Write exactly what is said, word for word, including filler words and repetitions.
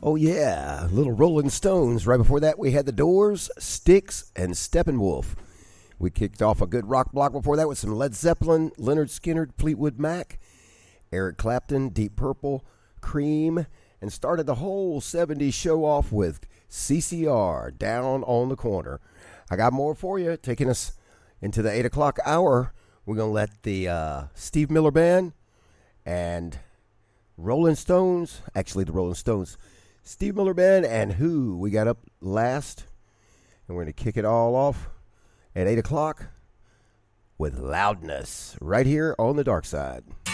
Oh, yeah, little Rolling Stones. Right before that, we had The Doors, Styx, and Steppenwolf. We kicked off a good rock block before that with some Led Zeppelin, Leonard Skinner, Fleetwood Mac, Eric Clapton, Deep Purple, Cream, and started the whole seventies show off with C C R, Down on the Corner. I got more for you, taking us into the eight o'clock hour. We're going to let the uh, Steve Miller Band and Rolling Stones, actually the Rolling Stones, Steve Miller Band and Who we got up last. And we're going to kick it all off at eight o'clock with Loudness right here on the Dark Side.